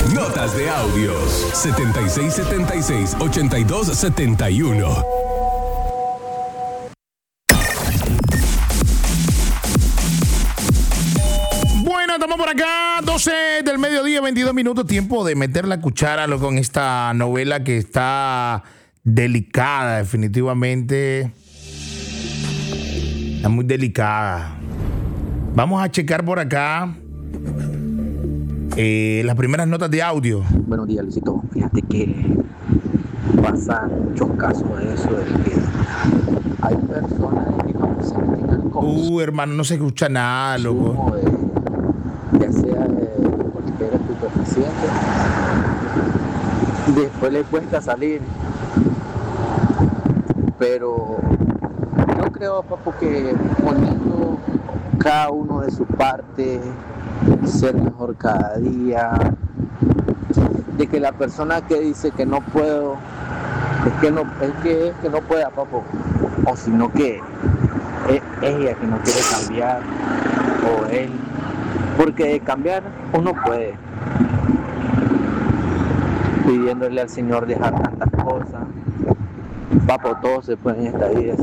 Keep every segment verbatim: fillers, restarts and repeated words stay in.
Notas de audios setenta y seis setenta y seis, ochenta y dos setenta y uno. Bueno, estamos por acá, doce del mediodía, veintidós minutos, tiempo de meter la cuchara con esta novela que está delicada, definitivamente. Está muy delicada. Vamos a checar por acá eh, las primeras notas de audio. Buenos días, Luisito. Fíjate que pasa muchos casos de eso, de que hay personas que cuando se meten al Uh, hermano, no se escucha nada, loco. consumo de, ya sea de cualquier estupefaciente, después le cuesta salir. Pero yo creo, papo, que poniendo cada uno de su parte, ser mejor cada día, de que la persona que dice que no puedo, es que no, es que, es que no pueda, papo, o sino que es ella que no quiere cambiar, o él, porque de cambiar uno puede, pidiéndole al Señor dejar tantas cosas. Papo, todo se puede en esta vida.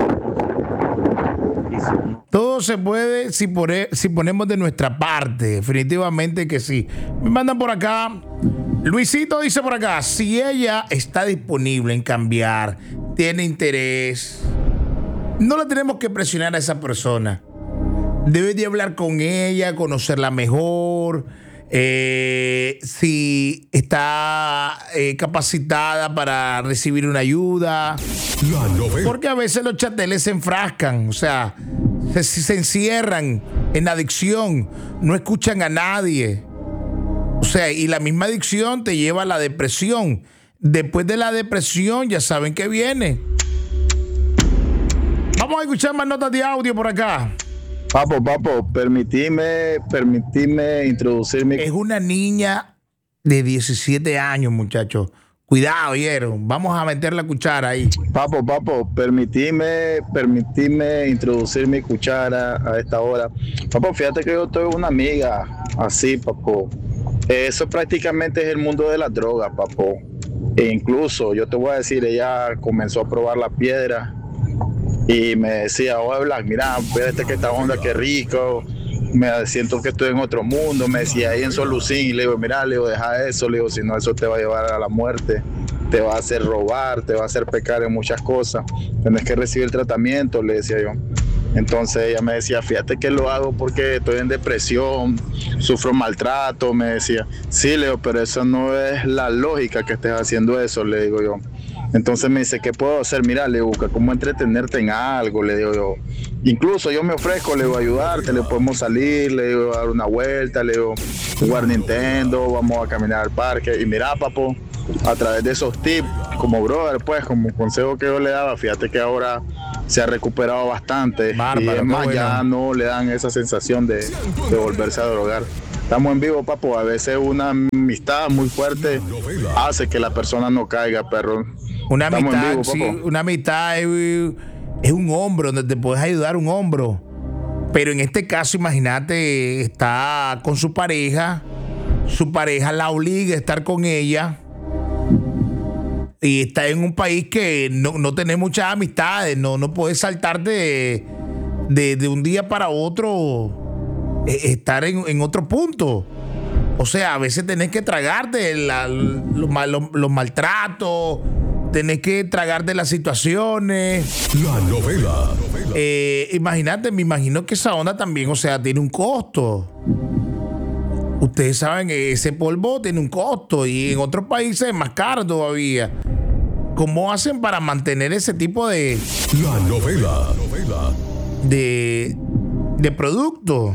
Todo se puede si, pone, si ponemos de nuestra parte, definitivamente que sí. Me mandan por acá, Luisito dice por acá, si ella está disponible en cambiar, tiene interés, no la tenemos que presionar a esa persona. Debes de hablar con ella, conocerla mejor, eh, si está eh, capacitada para recibir una ayuda. La novela. Porque a veces los chateles se enfrascan, o sea, se, se encierran en adicción, no escuchan a nadie. O sea, y la misma adicción te lleva a la depresión. Después de la depresión ya saben que viene. Vamos a escuchar más notas de audio por acá. Papo, papo, permitime, permitime introducirme. Es una niña de diecisiete años, muchachos. Cuidado, oyeron. Vamos a meter la cuchara ahí. Papo, papo, permitime, permitime introducir mi cuchara a esta hora. Papo, fíjate que yo tengo una amiga así, papo. Eso prácticamente es el mundo de las drogas, papo. E incluso, yo te voy a decir, ella comenzó a probar la piedra y me decía, oye, Black, mira, fíjate que esta onda, qué rico. Me siento que estoy en otro mundo. Me decía ahí en Solucín, y le digo, mira, le digo, deja eso, le digo, si no, eso te va a llevar a la muerte, te va a hacer robar, te va a hacer pecar en muchas cosas, tienes que recibir tratamiento, le decía yo. Entonces ella me decía, fíjate que lo hago porque estoy en depresión, sufro maltrato, me decía. Sí, le digo, pero eso no es la lógica que estés haciendo eso, le digo yo. Entonces me dice, ¿qué puedo hacer? Mira, le busca cómo entretenerte en algo, le digo yo. Incluso yo me ofrezco, le digo, ayudarte, le podemos salir, le digo, dar una vuelta, le digo, jugar Nintendo, vamos a caminar al parque. Y mira, papo, a través de esos tips, como brother, pues, como consejo que yo le daba, fíjate que ahora se ha recuperado bastante. Bárbaro, y es más, bueno, ya no le dan esa sensación de, de volverse a drogar. Estamos en vivo, papo. A veces una amistad muy fuerte hace que la persona no caiga, perro. Una amistad, vivo, sí, una amistad es, es un hombro donde te puedes ayudar, un hombro. Pero en este caso, imagínate, está con su pareja, su pareja la obliga a estar con ella y está en un país que no, no tiene muchas amistades, no, no puedes saltarte de, de, de un día para otro, eh, estar en, en otro punto. O sea, a veces tenés que tragarte la, los, los, los maltratos, tenés que tragarte las situaciones. La novela. Eh, imagínate, me imagino que esa onda también, o sea, tiene un costo. Ustedes saben que ese polvo tiene un costo y en otros países es más caro todavía. ¿Cómo hacen para mantener ese tipo de... La novela. De, de producto?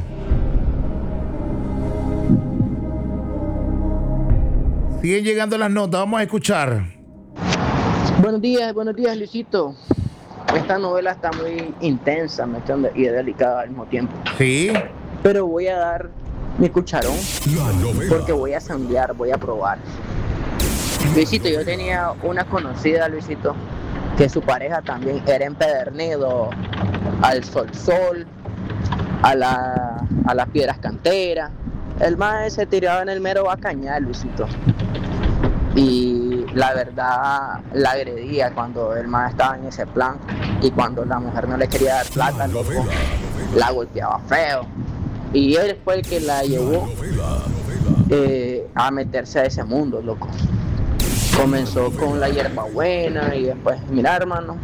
Siguen llegando las notas, vamos a escuchar. Buenos días, buenos días, Luisito. Esta novela está muy intensa, ¿me entiendes? Y es delicada al mismo tiempo. Sí. Pero voy a dar mi cucharón. La novela. Porque voy a sondear, voy a probar. Luisito, yo tenía una conocida, Luisito, que su pareja también era empedernido al sol sol, a, la, a las piedras canteras. El mae se tiraba en el mero bacañal, Luisito. Y la verdad la agredía cuando el man estaba en ese plan, y cuando la mujer no le quería dar plata, loco, la golpeaba feo. Y él fue el que la llevó eh, a meterse a ese mundo, loco. Comenzó con la hierbabuena y después, mira, hermano,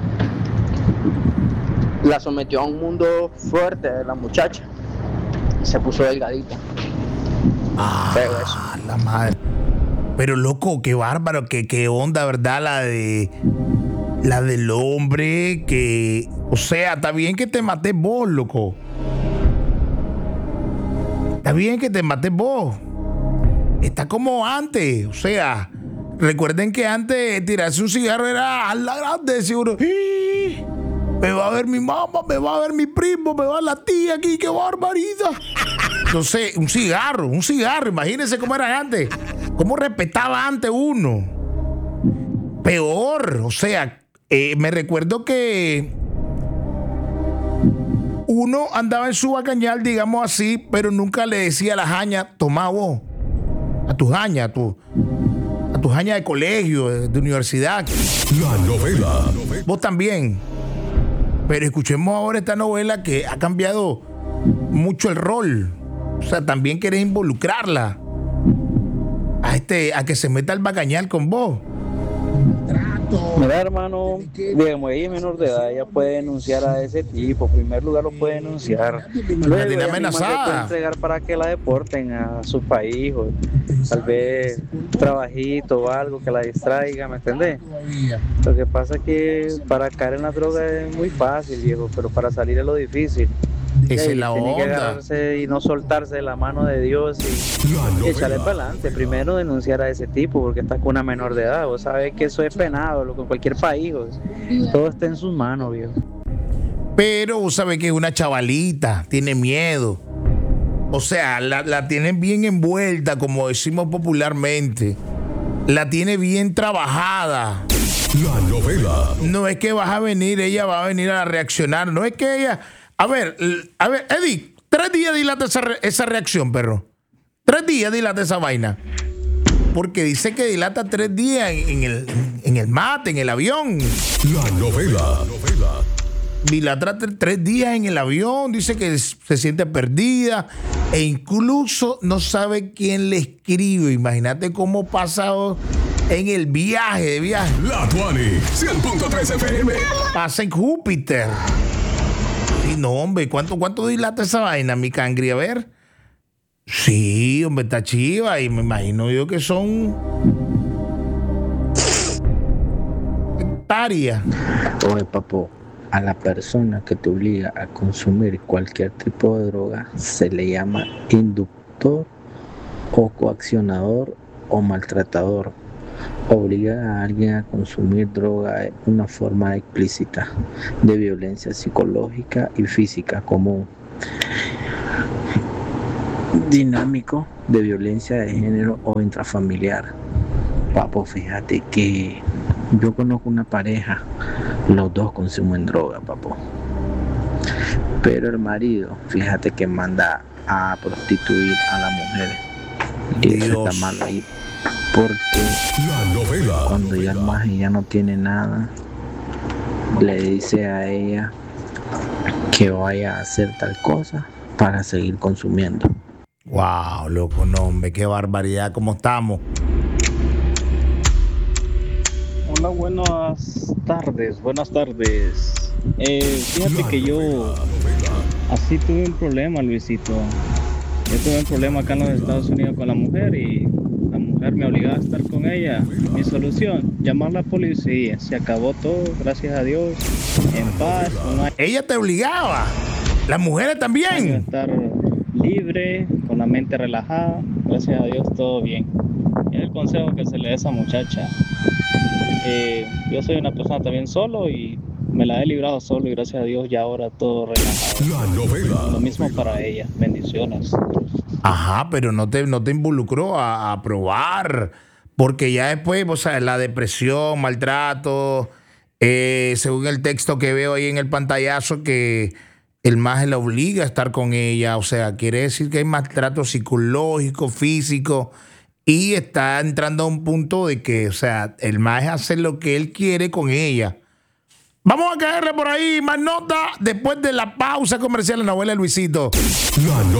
la sometió a un mundo fuerte de la muchacha y se puso delgadita. Ah, Feo eso. la madre. Pero loco, qué bárbaro, qué, qué onda, ¿verdad? La de la del hombre que, o sea, está bien que te mates vos, loco. Está bien que te mates vos. Está como antes, o sea, recuerden que antes tirarse un cigarro era a la grande, seguro. Me va a ver mi mamá, me va a ver mi primo, me va a la tía aquí, qué barbaridad. Entonces, un cigarro, un cigarro, imagínense cómo era antes. Cómo respetaba antes uno. Peor, o sea, eh, me recuerdo que uno andaba en su bacañal, digamos así, pero nunca le decía a la jaña, tomá vos, a tu jaña, a tu, a tu jaña de colegio, de, de universidad. La novela. Vos también. Pero escuchemos ahora esta novela que ha cambiado mucho el rol. O sea, también querés involucrarla a este, a que se meta al bacañal con vos. Mira, hermano, digamos, ella es menor de edad, ella puede denunciar a ese tipo. En primer lugar lo puede denunciar. Luego La tiene ella misma amenazada. se puede entregar para que la deporten a su país, o tal vez un trabajito o algo que la distraiga, ¿me entendés? Lo que pasa es que para caer en la droga es muy fácil, viejo, pero para salir es lo difícil. Esa Y es la tiene que onda. agarrarse y no soltarse de la mano de Dios y La novela. echarle para adelante. Primero denunciar a ese tipo porque está con una menor de edad. Vos sabés que eso es penado, loco, en cualquier país. Vos. Todo está en sus manos, viejo. Pero vos sabés que es una chavalita, tiene miedo. O sea, la, la tienen bien envuelta, como decimos popularmente. La tiene bien trabajada. La novela. No es que vas a venir, ella va a venir a reaccionar. No es que ella... A ver, a ver, Eddie, tres días dilata esa, re- esa reacción, perro. Tres días dilata esa vaina. Porque dice que dilata tres días en, en el, en el mate, en el avión. La novela. Dilata tre- tres días en el avión. Dice que s- se siente perdida. E incluso no sabe quién le escribe. Imagínate cómo pasa en el viaje, de viaje. La Tuani. cien punto tres F M. Pasa en Júpiter. Sí, no, hombre, ¿cuánto, cuánto dilata esa vaina, mi cangri? A ver. Sí, hombre, está chiva y me imagino yo que son hectáreas. Oye, papo, a la persona que te obliga a consumir cualquier tipo de droga se le llama inductor o coaccionador o maltratador. Obligar a alguien a consumir droga es una forma explícita de violencia psicológica y física común. Dinámico de violencia de género o intrafamiliar. Papo, fíjate que yo conozco una pareja, los dos consumen droga, papo. Pero el marido, fíjate que manda a prostituir a la mujer. Y eso Dios. está mal ahí. Porque La novela. cuando ya el maje ya no tiene nada, le dice a ella que vaya a hacer tal cosa para seguir consumiendo. Wow, loco, no, hombre, qué barbaridad, ¿cómo estamos? Hola, buenas tardes, buenas tardes. Eh, fíjate La que yo novela. así tuve un problema, Luisito. Yo tuve un problema acá en los Estados Unidos con la mujer y la mujer me obligaba a estar con ella. Mi solución, llamar a la policía. Se acabó todo, gracias a Dios, en paz, un año Ella te obligaba. Las mujeres de también. estar libre, con la mente relajada. Gracias a Dios, todo bien. Es el consejo que se le da a esa muchacha. Eh, yo soy una persona también solo y me la he librado solo y gracias a Dios ya ahora todo relajado. La novela. Lo mismo para ella. Bendiciones. Ajá, pero no te, no te involucró a, a probar. Porque ya después, o sea, la depresión, maltrato, eh, según el texto que veo ahí en el pantallazo, que el maje la obliga a estar con ella. O sea, quiere decir que hay maltrato psicológico, físico. Y está entrando a un punto de que, o sea, el maje hace lo que él quiere con ella. Vamos a caerle por ahí más nota después de la pausa comercial en la abuela de Luisito. La